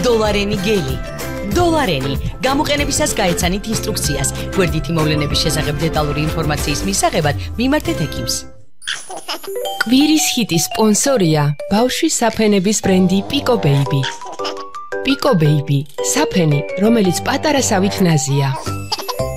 დოლარენი გელი. დოლარენი. გამოყენებისას გაეცანით ინსტრუქციას. გვერდითი მოვლენების შესახებ დეტალური ინფორმაციის მისაღებად მიმართეთ ექიმს. კვირის ჰიტის სპონსორია ბავშვის საფენების ბრენდი Pico Baby. Pico Baby, საფენი, რომელიც პატარა სავით ნაზია.